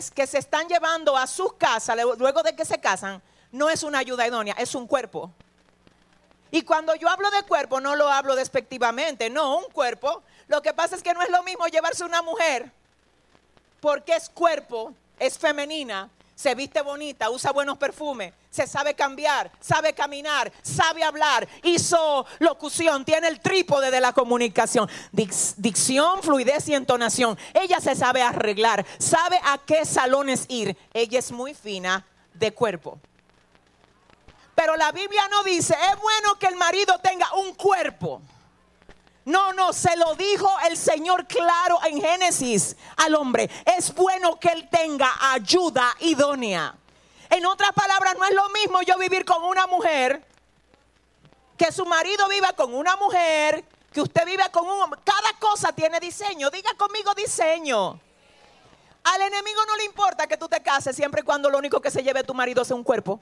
que se están llevando a sus casas luego de que se casan no es una ayuda idónea, es un cuerpo. Y cuando yo hablo de cuerpo no lo hablo despectivamente, no, un cuerpo. Lo que pasa es que no es lo mismo llevarse una mujer porque es cuerpo, es femenina, se viste bonita, usa buenos perfumes, se sabe cambiar, sabe caminar, sabe hablar, hizo locución, tiene el trípode de la comunicación, dicción, fluidez y entonación. Ella se sabe arreglar, sabe a qué salones ir. Ella es muy fina de cuerpo. Pero la Biblia no dice, es bueno que el marido tenga un cuerpo. No, se lo dijo el Señor claro en Génesis al hombre. Es bueno que él tenga ayuda idónea. En otras palabras, no es lo mismo yo vivir con una mujer, que su marido viva con una mujer, que usted viva con un hombre. Cada cosa tiene diseño. Diga conmigo diseño. Al enemigo no le importa que tú te cases siempre y cuando lo único que se lleve tu marido sea un cuerpo.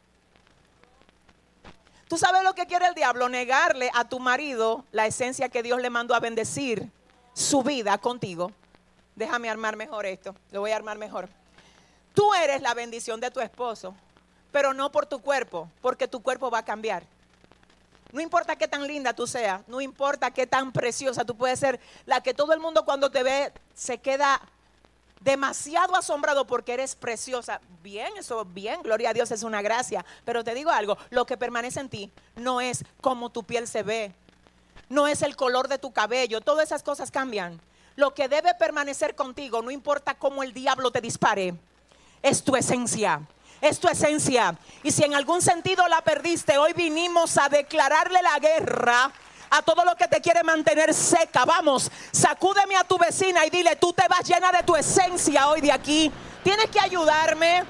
¿Tú sabes lo que quiere el diablo? Negarle a tu marido la esencia que Dios le mandó a bendecir su vida contigo. Déjame armar mejor esto. Lo voy a armar mejor. Tú eres la bendición de tu esposo, pero no por tu cuerpo, porque tu cuerpo va a cambiar. No importa qué tan linda tú seas, no importa qué tan preciosa, tú puedes ser la que todo el mundo cuando te ve se queda demasiado asombrado porque eres preciosa. Bien, eso bien, gloria a Dios, es una gracia. Pero te digo algo, lo que permanece en ti no es cómo tu piel se ve, no es el color de tu cabello, todas esas cosas cambian. Lo que debe permanecer contigo, no importa cómo el diablo te dispare, es tu esencia. Es tu esencia. Y si en algún sentido la perdiste, hoy vinimos a declararle la guerra a todo lo que te quiere mantener seca. Vamos, sacúdeme a tu vecina y dile, tú te vas llena de tu esencia hoy de aquí. Tienes que ayudarme,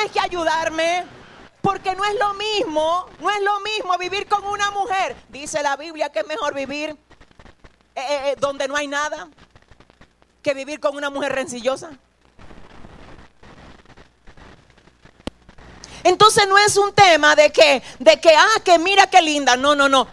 porque no es lo mismo vivir con una mujer. Dice la Biblia que es mejor vivir donde no hay nada que vivir con una mujer rencillosa. Entonces no es un tema de que mira qué linda. No.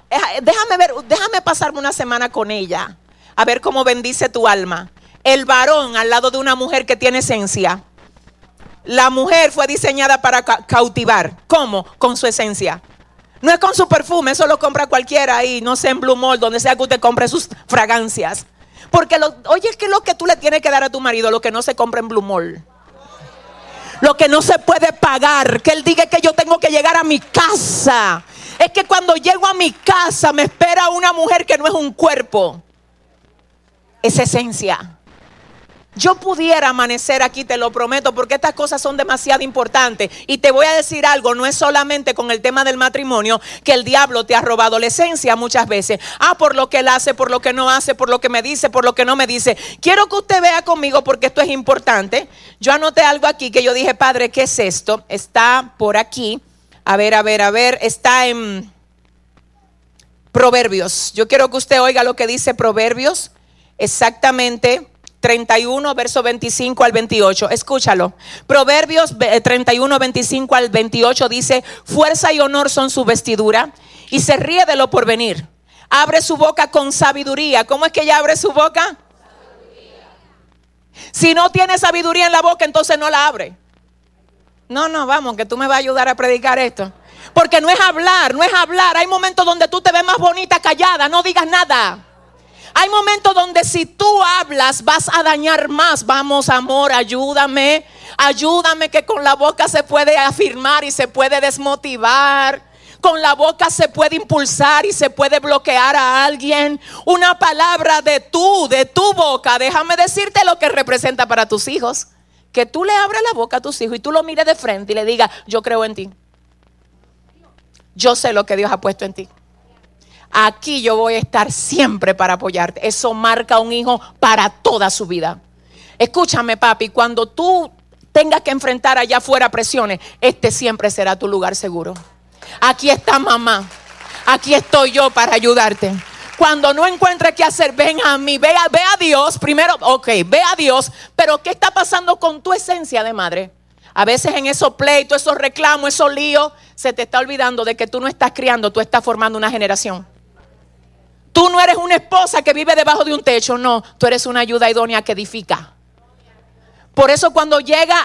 Déjame pasarme una semana con ella, a ver cómo bendice tu alma. El varón al lado de una mujer que tiene esencia. La mujer fue diseñada para cautivar. ¿Cómo? Con su esencia. No es con su perfume, eso lo compra cualquiera ahí, no sé, en Blue Mall, donde sea que usted compre sus fragancias. Porque oye, ¿qué es lo que tú le tienes que dar a tu marido? Lo que no se compra en Blue Mall. Lo que no se puede pagar. Que él diga que yo tengo que llegar a mi casa. Es que cuando llego a mi casa me espera una mujer que no es un cuerpo, es esencia. Yo pudiera amanecer aquí, te lo prometo, porque estas cosas son demasiado importantes. Y te voy a decir algo, no es solamente con el tema del matrimonio que el diablo te ha robado la esencia muchas veces. Por lo que él hace, por lo que no hace, por lo que me dice, por lo que no me dice. Quiero que usted vea conmigo porque esto es importante. Yo anoté algo aquí que yo dije, Padre, ¿qué es esto? Está por aquí. A ver, está en Proverbios. Yo quiero que usted oiga lo que dice Proverbios, exactamente 31, verso 25 al 28. Escúchalo. Proverbios 31, 25 al 28 dice: fuerza y honor son su vestidura, y se ríe de lo porvenir. Abre su boca con sabiduría. ¿Cómo es que ella abre su boca? Sabiduría. Si no tiene sabiduría en la boca, entonces no la abre. No, vamos, que tú me vas a ayudar a predicar esto. Porque no es hablar. Hay momentos donde tú te ves más bonita callada, no digas nada. Hay momentos donde si tú hablas vas a dañar más. Vamos, amor, ayúdame que con la boca se puede afirmar y se puede desmotivar. Con la boca se puede impulsar y se puede bloquear a alguien. Una palabra de tu boca, déjame decirte lo que representa para tus hijos. Que tú le abras la boca a tus hijos y tú lo mires de frente y le digas: yo creo en ti. Yo sé lo que Dios ha puesto en ti. Aquí yo voy a estar siempre para apoyarte. Eso marca a un hijo para toda su vida. Escúchame, papi, cuando tú tengas que enfrentar allá afuera presiones, este siempre será tu lugar seguro. Aquí está mamá, aquí estoy yo para ayudarte. Cuando no encuentres qué hacer, ven a mí, ve a Dios primero. Ve a Dios, pero ¿qué está pasando con tu esencia de madre? A veces en esos pleitos, esos reclamos, esos líos, se te está olvidando de que tú no estás criando, tú estás formando una generación. Tú no eres una esposa que vive debajo de un techo, no, tú eres una ayuda idónea que edifica. Por eso cuando llega